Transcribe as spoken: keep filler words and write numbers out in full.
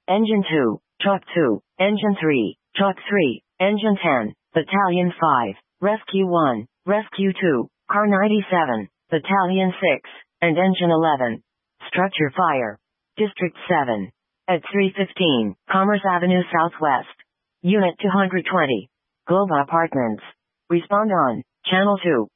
Engine two, Truck two, Engine three, Truck three, Engine ten, Battalion five, Rescue one, Rescue two, Car ninety-seven, Battalion six, and Engine eleven. Structure fire. District seven. At three fifteen, Commerce Avenue Southwest. Unit two hundred twenty. Globe Apartments. Respond on Channel two.